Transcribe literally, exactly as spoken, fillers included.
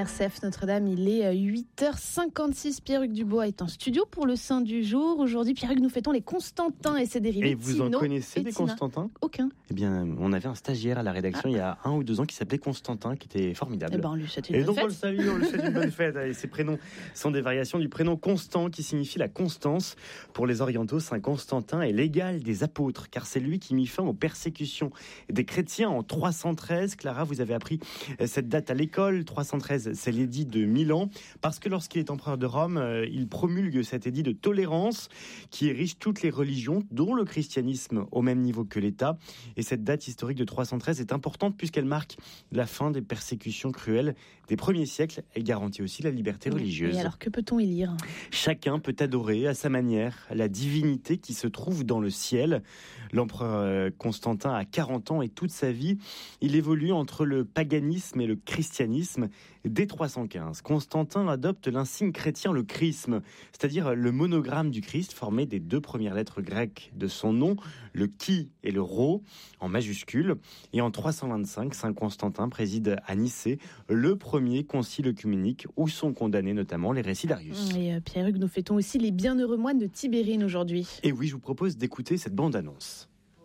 R C F Notre-Dame, il est huit heures cinquante-six. Pierre-Hugues Dubois est en studio pour le Saint du jour. Aujourd'hui, Pierre-Hugues, nous fêtons les Constantins et ses dérivés. Et vous Tino en connaissez et des Tina. Constantins ? Aucun. Eh bien, on avait un stagiaire à la rédaction ah. il y a un ou deux ans qui s'appelait Constantin, qui était formidable. Eh ben, on lui souhaite une et bonne donc fête. on le salue, on lui souhaite une bonne fête. Et ses prénoms sont des variations du prénom Constant, qui signifie la constance. Pour les orientaux, Saint Constantin est l'égal des apôtres, car c'est lui qui mit fin aux persécutions des chrétiens en trois cent treize. Clara, vous avez appris cette date à l'école. trois cent treize, c'est l'édit de Milan, parce que lorsqu'il est empereur de Rome, il promulgue cet édit de tolérance qui érige toutes les religions, dont le christianisme, au même niveau que l'État. Et cette date historique de trois cent treize est importante puisqu'elle marque la fin des persécutions cruelles des premiers siècles. Elle garantit aussi la liberté religieuse. Et alors, que peut-on y lire ? Chacun peut adorer à sa manière la divinité qui se trouve dans le ciel. L'empereur Constantin a quarante ans et toute sa vie, il évolue entre le paganisme et le christianisme. Dès trois cent quinze, Constantin adopte l'insigne chrétien, le chrisme, c'est-à-dire le monogramme du Christ formé des deux premières lettres grecques de son nom, le chi et le rho, en majuscule. Et en trois cent vingt-cinq, Saint Constantin préside à Nicée le premier concile œcuménique où sont condamnés notamment les récits d'Arius. Et euh, Pierre-Hugues, nous fêtons aussi les bienheureux moines de Tibérine aujourd'hui. Et oui, je vous propose d'écouter cette bande-annonce.